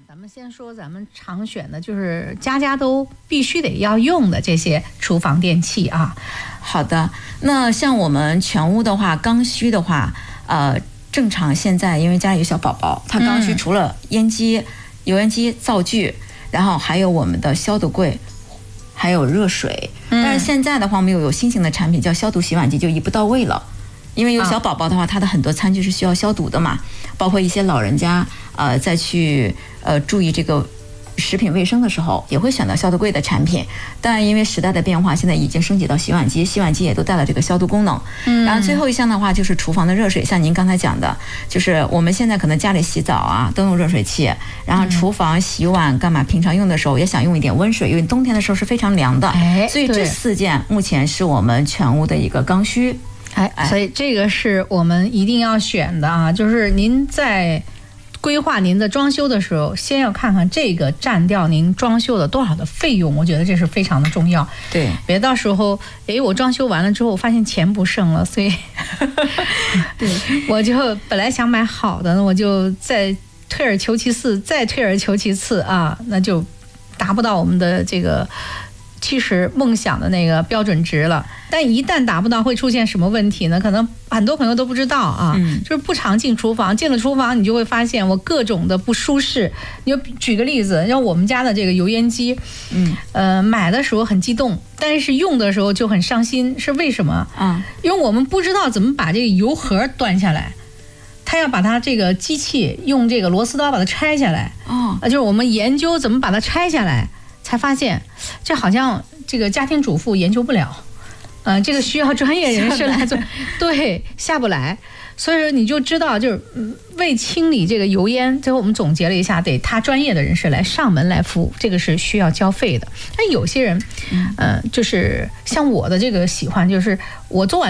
咱们先说咱们常选的，就是家家都必须得要用的这些厨房电器啊。 好的，那像我们全屋的话，刚需的话，正常现在因为家里有小宝宝，他刚需除了烟机、油烟机、灶具，然后还有我们的消毒柜，还有热水。但是现在的话，我们有新型的产品叫消毒洗碗机，就一步到位了。因为有小宝宝的话，他的很多餐具是需要消毒的嘛，包括一些老人家再去注意这个食品卫生的时候，也会选到消毒柜的产品。但因为时代的变化，现在已经升级到洗碗机，洗碗机也都带了这个消毒功能。然后最后一项的话就是厨房的热水，像您刚才讲的，就是我们现在可能家里洗澡啊都用热水器，然后厨房洗碗干嘛，平常用的时候也想用一点温水，因为冬天的时候是非常凉的。所以这4件目前是我们全屋的一个刚需。 所以这个是我们一定要选的啊，就是您在规划您的装修的时候，先要看看这个占掉您装修的多少的费用，我觉得这是非常的重要。 对， 别到时候我装修完了之后，我发现钱不剩了，所以对，我就本来想买好的，我就再退而求其次，再退而求其次啊，那就达不到我们的这个其实梦想的那个标准值了。但一旦达不到，会出现什么问题呢？可能很多朋友都不知道啊，就是不常进厨房，进了厨房你就会发现我各种的不舒适。你就举个例子，像我们家的这个油烟机，买的时候很激动，但是用的时候就很伤心，是为什么？因为我们不知道怎么把这个油盒端下来，他要把它这个机器用这个螺丝刀把它拆下来。就是我们研究怎么把它拆下来，才发现这好像这个家庭主妇研究不了，这个需要专业人士来做，对，下不来。所以说你就知道，就是为清理这个油烟，最后我们总结了一下，得他专业的人士来上门来服务，这个是需要交费的。但有些人，就是像我的这个喜欢，就是我做完